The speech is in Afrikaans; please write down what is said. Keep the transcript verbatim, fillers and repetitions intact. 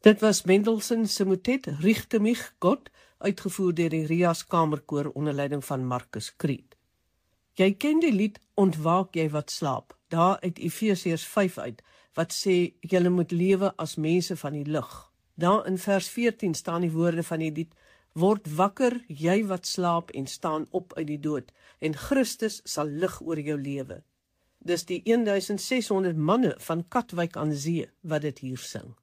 Dit was Mendelssohn se motet Richte mich Gott, uitgevoer deur die Rias Kamerkoor onder leiding van Marcus Creed. Jy ken die lied Ontwaak jy wat slaap, daar uit Efesiërs vyf uit, wat sê, julle moet lewe as mense van die lig. Daar in vers veertien staan die woorde van die lied, word wakker, jy wat slaap, en staan op uit die dood, en Christus sal lig oor jou lewe. Dis die een duisend ses honderd manne van Katwijk aan Zee wat dit hier sing.